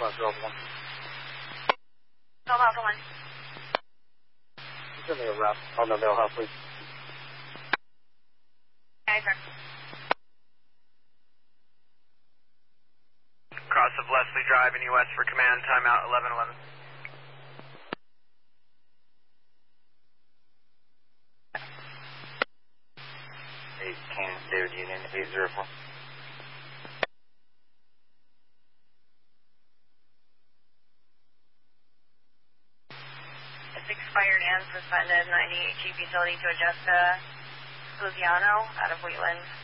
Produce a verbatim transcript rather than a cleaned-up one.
Roger, Alpha one. Alpha one. Give me a wrap on the mail house, please. Okay, sir. Cross of Leslie Drive in U S for command, timeout eleven eleven. eight, Kansas, David Union, eight zero four. It's expired and suspended, ninety-eight Chief Utility to Augusta, Luciano, out of Wheatland.